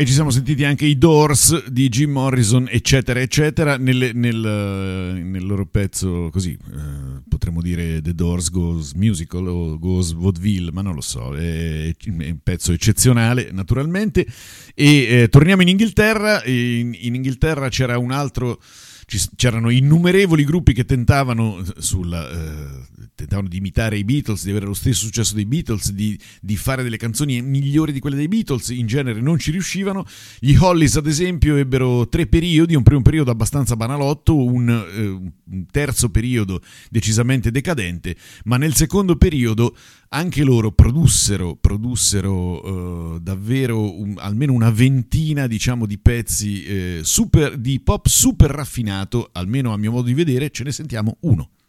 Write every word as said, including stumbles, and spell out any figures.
E ci siamo sentiti anche i Doors di Jim Morrison, eccetera, eccetera, nel, nel, nel loro pezzo così, eh, potremmo dire The Doors Goes Musical o Goes Vaudeville, ma non lo so, è, è un pezzo eccezionale naturalmente. E eh, torniamo in Inghilterra, e in, in Inghilterra c'era un altro... C'erano innumerevoli gruppi che tentavano, sulla, eh, tentavano di imitare i Beatles, di avere lo stesso successo dei Beatles, di, di fare delle canzoni migliori di quelle dei Beatles. In genere non ci riuscivano. Gli Hollies, ad esempio, ebbero tre periodi: un primo periodo abbastanza banalotto, un, eh, un terzo periodo decisamente decadente, ma nel secondo periodo anche loro produssero, produssero eh, davvero un, almeno una ventina, diciamo, di pezzi eh, super, di pop super raffinato, almeno a mio modo di vedere. Ce ne sentiamo uno.